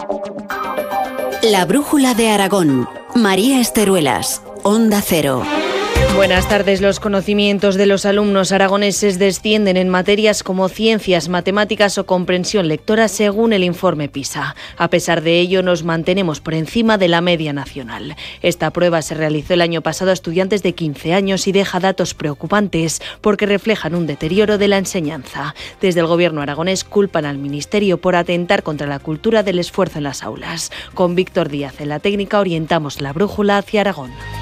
La brújula de Aragón. María Esteruelas, Onda Cero. Buenas tardes. Los conocimientos de los alumnos aragoneses descienden en materias como ciencias, matemáticas o comprensión lectora según el informe PISA. A pesar de ello, nos mantenemos por encima de la media nacional. Esta prueba se realizó el año pasado a estudiantes de 15 años y deja datos preocupantes porque reflejan un deterioro de la enseñanza. Desde el gobierno aragonés culpan al Ministerio por atentar contra la cultura del esfuerzo en las aulas. Con Víctor Díaz en la técnica orientamos la brújula hacia Aragón.